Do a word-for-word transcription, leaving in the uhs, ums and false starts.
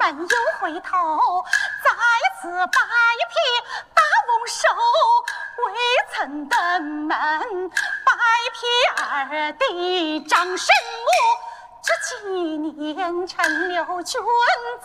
没有回头，再次摆撇大翁手，未曾登门，摆撇二弟张神母，这几年成了君子。